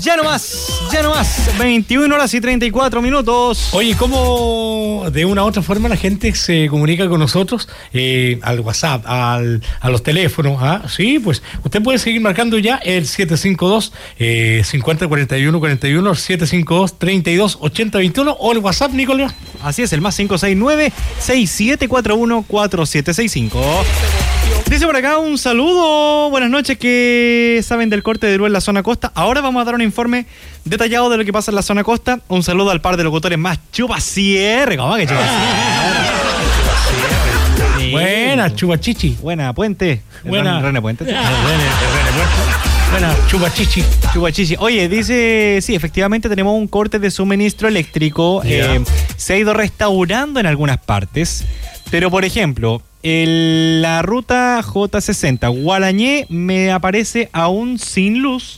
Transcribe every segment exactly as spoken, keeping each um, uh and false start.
Ya no más, ya no más. veintiuna horas y treinta y cuatro minutos. Oye, ¿cómo de una u otra forma la gente se comunica con nosotros? Eh, al WhatsApp, al, a los teléfonos. ¿Ah? Sí, pues usted puede seguir marcando ya el siete cinco dos, eh, cincuenta, cuarenta y uno, cuarenta y uno, siete cinco dos, treinta y dos, ochenta, veintiuno o el WhatsApp, Nicolás. Así es, el más cinco seis nueve, seis siete cuatro uno, cuatro siete seis cinco. Dice por acá un saludo, buenas noches, que saben del corte de luz en la zona costa. Ahora vamos a dar un informe detallado de lo que pasa en la zona costa. Un saludo al par de locutores más chupacierre. ¿Cómo que chupacierre? Sí. Buena, chupachichi. Buena, Puente. Buena. René Puente. Buena, chupachichi. Chupachichi. Oye, dice, sí, efectivamente tenemos un corte de suministro eléctrico. Yeah. Eh, se ha ido restaurando en algunas partes, pero por ejemplo... El, la ruta J sesenta, Gualañé, me aparece aún sin luz.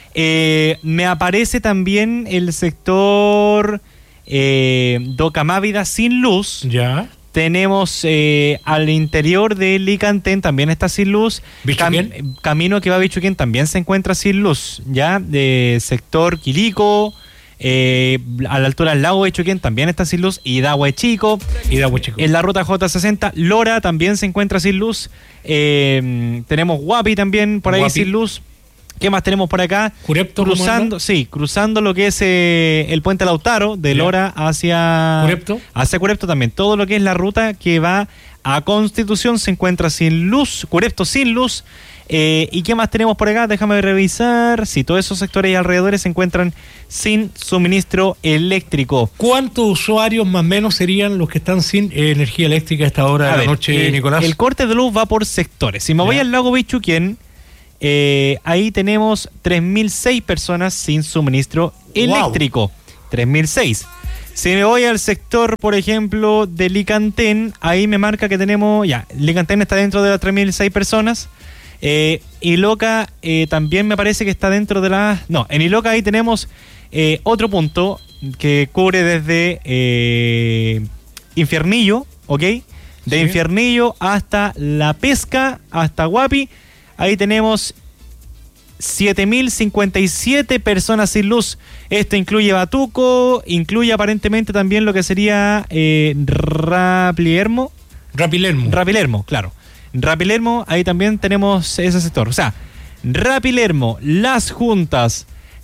Eh, me aparece también el sector eh, Docamávida sin luz. Ya. Tenemos eh, al interior de Licantén, también está sin luz. Cam- camino que va a Bichuquén también se encuentra sin luz. Ya, de sector Quilico. Eh, a la altura del lago de Chuquén también está sin luz. Idahue Chico. Idahue Chico. En la ruta J sesenta, Lora también se encuentra sin luz. Eh, tenemos Guapi también por ahí Guapi. Sin luz. ¿Qué más tenemos por acá? Curepto, cruzando, sí, cruzando lo que es eh, el puente Lautaro, de Lora hacia Curepto. hacia Curepto también. Todo lo que es la ruta que va a Constitución se encuentra sin luz. Curepto sin luz. Eh, ¿Y qué más tenemos por acá? Déjame revisar. Sí, todos esos sectores y alrededores se encuentran sin suministro eléctrico. ¿Cuántos usuarios más o menos serían los que están sin eh, energía eléctrica a esta hora a de ver, la noche, eh, Nicolás? El corte de luz va por sectores. Si me voy al lago Bichuquén, eh, ahí tenemos tres mil seis personas sin suministro eléctrico. Wow. tres mil seis. Si me voy al sector, por ejemplo, de Licantén, ahí me marca que tenemos... Ya, Licantén está dentro de las tres mil seis personas. Eh, Iloca eh, también me parece que está dentro de la... No, en Iloca ahí tenemos eh, otro punto que cubre desde eh, Infiernillo, ¿ok? De sí. Infiernillo hasta La Pesca, hasta Guapi. Ahí tenemos siete mil cincuenta y siete personas sin luz. Esto incluye Batuco, incluye aparentemente también lo que sería eh, Rapilermo. Rapilermo. Rapilermo, claro. Rapilermo, ahí también tenemos ese sector. O sea, Rapilermo, Las Juntas,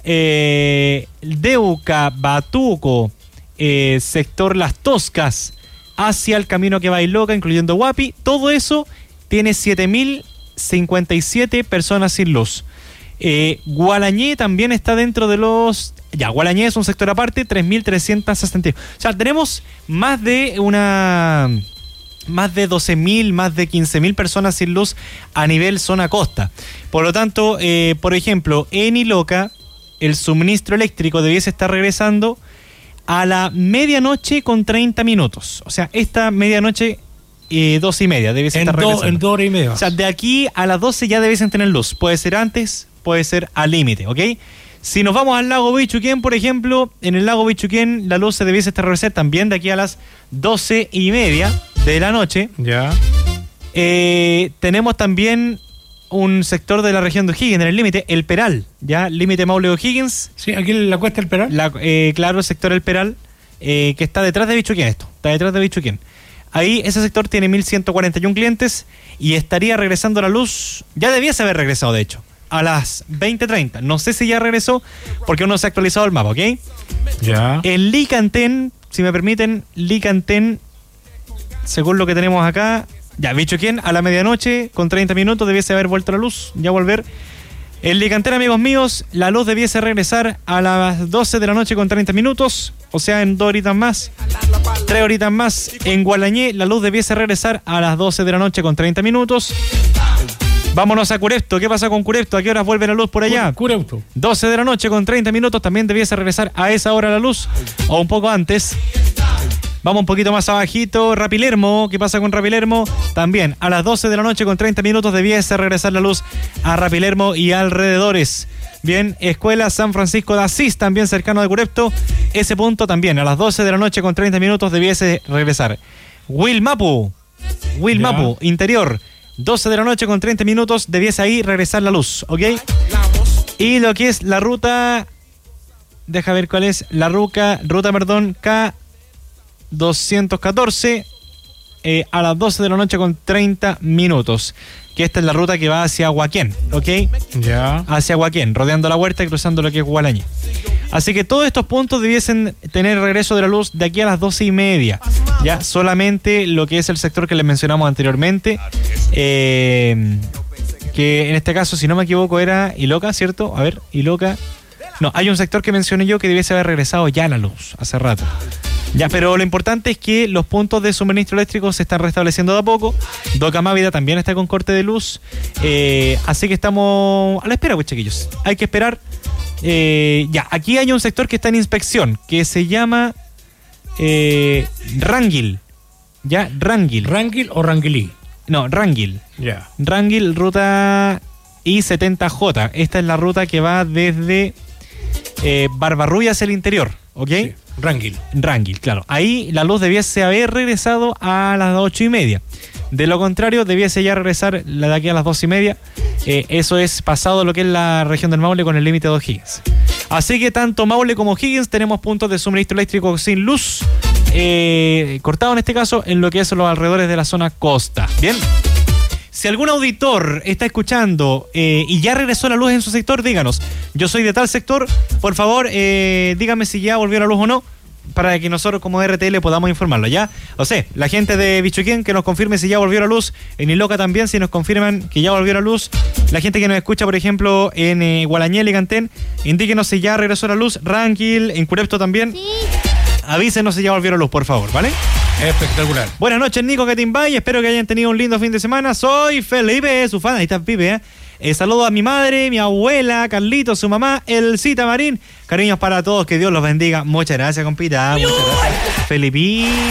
eh, Deuca, Batuco, eh, sector Las Toscas, hacia el camino que va a Iloca, incluyendo Guapi, todo eso tiene siete mil cincuenta y siete personas sin luz. Eh, Gualañé también está dentro de los... Ya, Gualañé es un sector aparte, tres mil trescientos sesenta. O sea, tenemos más de una... más de doce mil, más de quince mil personas sin luz a nivel zona costa. Por lo tanto, eh, por ejemplo, en Iloca, el suministro eléctrico debiese estar regresando a la medianoche con treinta minutos. O sea, esta medianoche, eh, doce y media, debiese en estar do, regresando. En dos horas y media. O sea, de aquí a las doce ya debiesen tener luz. Puede ser antes, puede ser al límite, ¿ok? Si nos vamos al lago Bichuquén, por ejemplo, en el lago Bichuquén la luz se debiese establecer también de aquí a las doce y media de la noche. Ya. Eh, tenemos también un sector de la región de O'Higgins, en el límite, el Peral, ya, límite Maule O'Higgins. Sí, aquí en la cuesta del Peral. La, eh, claro, el sector del Peral, eh, que está detrás de Bichuquén esto, está detrás de Bichuquén. Ahí ese sector tiene mil ciento cuarenta y uno clientes y estaría regresando la luz, ya debiese haber regresado de hecho, a las veinte treinta. No sé si ya regresó porque aún no se ha actualizado el mapa, ¿ok? Ya. En Licantén, si me permiten, Licantén, según lo que tenemos acá, ya, Bichuquén a la medianoche con treinta minutos debiese haber vuelto la luz, ya volver. En Licantén, amigos míos, la luz debiese regresar a las doce de la noche con treinta minutos, o sea, en dos horitas más, tres horitas más. En Gualañé, la luz debiese regresar a las doce de la noche con treinta minutos. Vámonos a Curepto. ¿Qué pasa con Curepto? ¿A qué horas vuelve la luz por allá? Curepto. doce de la noche con treinta minutos. También debiese regresar a esa hora la luz. O un poco antes. Vamos un poquito más abajito. Rapilermo. ¿Qué pasa con Rapilermo? También a las doce de la noche con treinta minutos debiese regresar la luz a Rapilermo y alrededores. Bien, Escuela San Francisco de Asís, también cercano de Curepto. Ese punto también a las doce de la noche con treinta minutos debiese regresar. Wilmapu. Wilmapu, interior. doce de la noche con treinta minutos debiese ahí regresar la luz, ¿ok? Y lo que es la ruta deja ver cuál es la ruta, ruta, perdón, K doscientos catorce, eh, a las doce de la noche con treinta minutos. Que esta es la ruta que va hacia Huaquén, ¿ok? Ya. Hacia Huaquén, rodeando la huerta y cruzando lo que es Gualañé. Así que todos estos puntos debiesen tener regreso de la luz de aquí a las doce y media. Ya, solamente lo que es el sector que les mencionamos anteriormente, eh, que en este caso, si no me equivoco, era Iloca, ¿cierto? A ver, Iloca. No, hay un sector que mencioné yo que debiese haber regresado ya a la luz, hace rato. Ya, pero lo importante es que los puntos de suministro eléctrico se están restableciendo de a poco. Doca Mávida también está con corte de luz. Eh, así que estamos a la espera, pues, chiquillos. Hay que esperar. Eh, ya, aquí hay un sector que está en inspección, que se llama eh, Ranguil. Ya, Ranguil. ¿Ranguil o Ranguilí? No, Ranguil. Ya. Ranguil, ruta I setenta J. Esta es la ruta que va desde eh, Barbarrubia hacia el interior, ¿ok? Sí. Ranguil. Ranguil, claro. Ahí la luz debiese haber regresado a las ocho y media. De lo contrario, debiese ya regresar la de aquí a las dos y media. Eh, eso es pasado lo que es la región del Maule con el límite de O'Higgins. Así que tanto Maule como O'Higgins tenemos puntos de suministro eléctrico sin luz, eh, cortado en este caso en lo que es los alrededores de la zona costa. Bien. Si algún auditor está escuchando eh, y ya regresó la luz en su sector, díganos. Yo soy de tal sector, por favor, eh, dígame si ya volvió la luz o no, para que nosotros como R T L podamos informarlo, ¿ya? O sea, la gente de Bichuquén que nos confirme si ya volvió la luz, en Iloca también, si nos confirman que ya volvió la luz. La gente que nos escucha, por ejemplo, en eh, Gualañé, Cantén, indíquenos si ya regresó la luz. Ranquil, en Curepto también. Sí. Avísenos si ya volvió la luz, por favor, ¿vale? Espectacular. Buenas noches, Nico Ketimbay. Espero que hayan tenido un lindo fin de semana. Soy Felipe, su fan. Ahí está Pipe, ¿eh? Eh, saludo a mi madre, mi abuela, Carlito, su mamá, Elcita Marín. Cariños para todos, que Dios los bendiga. Muchas gracias, compita. Muchas gracias, Felipe.